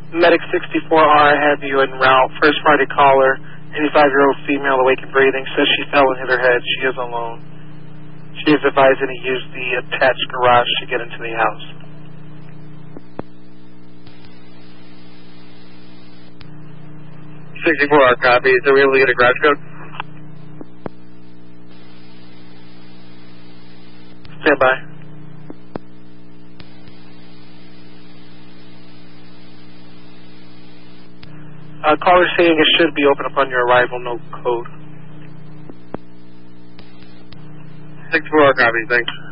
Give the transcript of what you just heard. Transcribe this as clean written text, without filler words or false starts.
Medic 64R, have you en route. First party caller, 85-year-old female awake and breathing, says she fell and hit her head. She is alone. She is advising to use the attached garage to get into the house. R copy. Is it able to get a garage code? Stand by. Caller saying it should be open upon your arrival, no code. 64R copy, thanks.